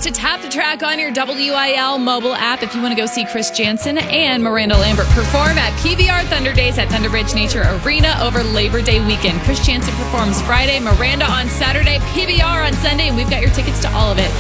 to tap the track on your WIL mobile app if you want to go see Chris Jansen and Miranda Lambert perform at PBR Thunder Days at Thunder Ridge Nature Arena over Labor Day weekend. Chris Jansen performs Friday, Miranda on Saturday, PBR on Sunday, and we've got your tickets to all of it